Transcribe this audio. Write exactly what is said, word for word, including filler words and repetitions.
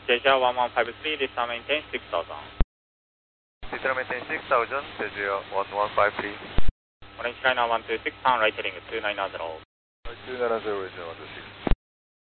Jeju one one five three, this time maintain six thousand. This time maintain six thousand, Jeju one one five three. Orange China one two six, turn right heading two nine zero. two nine zero is one two six.